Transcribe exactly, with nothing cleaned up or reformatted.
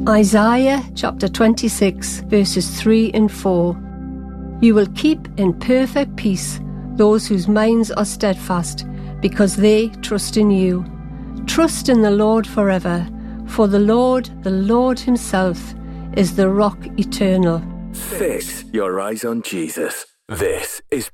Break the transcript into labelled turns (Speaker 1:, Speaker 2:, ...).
Speaker 1: Isaiah chapter twenty-six, verses three and four. You will keep in perfect peace those whose minds are steadfast, because they trust in you. Trust in the Lord forever, for the Lord, the Lord himself, is the rock eternal.
Speaker 2: Fix your eyes on Jesus. This is